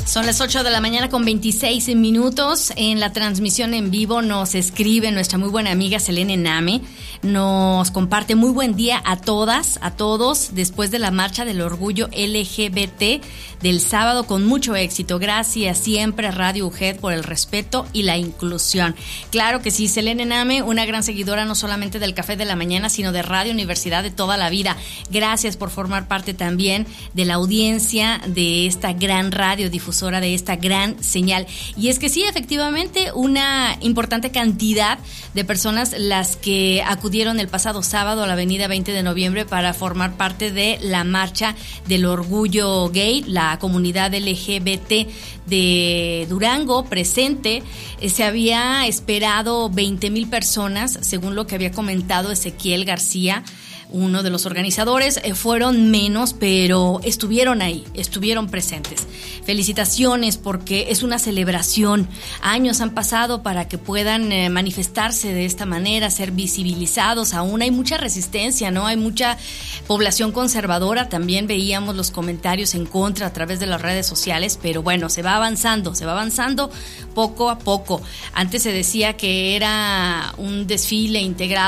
Son las 8 de la mañana con 26 minutos. En la transmisión en vivo nos escribe nuestra muy buena amiga Selene Name. Nos comparte muy buen día a todas, a todos, después de la marcha del orgullo LGBT del sábado con mucho éxito. Gracias siempre a Radio UGED por el respeto y la inclusión. Claro que sí, Selene Name, una gran seguidora no solamente del Café de la Mañana, sino de Radio Universidad de toda la vida. Gracias por formar parte también de la audiencia de esta gran radiodifusora, de esta gran señal. Y es que sí, efectivamente, una importante cantidad de personas las que acudieron el pasado sábado a la avenida 20 de noviembre para formar parte de la marcha del orgullo gay, la comunidad LGBT de Durango presente. Se había esperado 20,000 personas, según lo que había comentado Ezequiel García, uno de los organizadores. Fueron menos, pero estuvieron ahí, estuvieron presentes. Felicitaciones, porque es una celebración. Años han pasado para que puedan manifestarse de esta manera, ser visibilizados. Aún hay mucha resistencia, ¿no? Hay mucha población conservadora. También veíamos los comentarios en contra a través de las redes sociales, pero bueno, se va avanzando poco a poco. Antes se decía que era un desfile integrado